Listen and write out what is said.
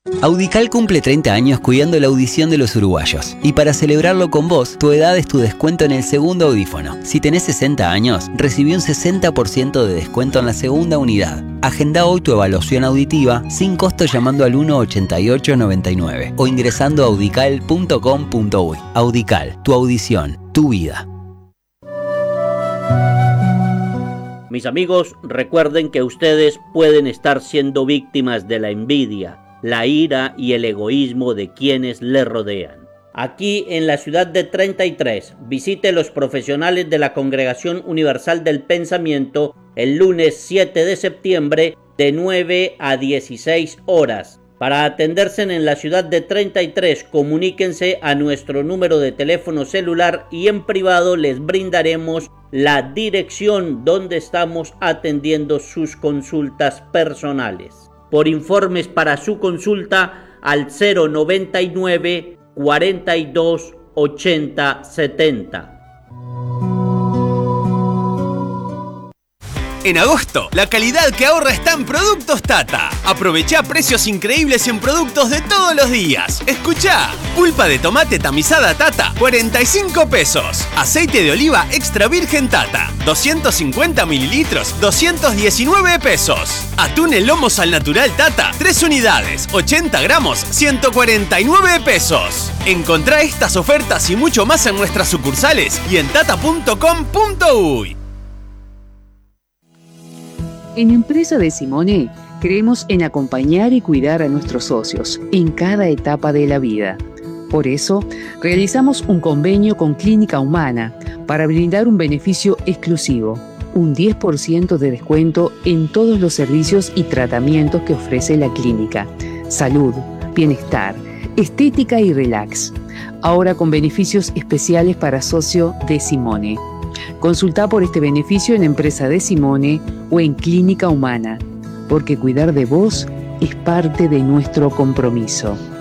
Audical cumple 30 años cuidando la audición de los uruguayos. Y para celebrarlo con vos, tu edad es tu descuento en el segundo audífono. Si tenés 60 años, recibí un 60% de descuento en la segunda unidad. Agenda hoy tu evaluación auditiva sin costo llamando al 18899 o ingresando a audical.com.uy. Audical, tu audición, tu vida. Mis amigos, recuerden que ustedes pueden estar siendo víctimas de la envidia, la ira y el egoísmo de quienes le rodean. Aquí en la ciudad de 33, visite los profesionales de la Congregación Universal del Pensamiento el lunes 7 de septiembre de 9 a 16 horas. Para atenderse en la ciudad de 33, comuníquense a nuestro número de teléfono celular y en privado les brindaremos la dirección donde estamos atendiendo sus consultas personales. Por informes para su consulta al 099 42 80 70. En agosto, la calidad que ahorra está en Productos Tata. Aprovecha precios increíbles en productos de todos los días. Escuchá, pulpa de tomate tamizada Tata, 45 pesos. Aceite de oliva extra virgen Tata, 250 mililitros, 219 pesos. Atún el lomo sal natural Tata, 3 unidades, 80 gramos, 149 pesos. Encontrá estas ofertas y mucho más en nuestras sucursales y en tata.com.uy. En Empresa de Simone, creemos en acompañar y cuidar a nuestros socios en cada etapa de la vida. Por eso, realizamos un convenio con Clínica Humana para brindar un beneficio exclusivo, un 10% de descuento en todos los servicios y tratamientos que ofrece la clínica. Salud, bienestar, estética y relax. Ahora con beneficios especiales para socio de Simone. Consulta por este beneficio en Empresa de Simone o en Clínica Humana, porque cuidar de vos es parte de nuestro compromiso.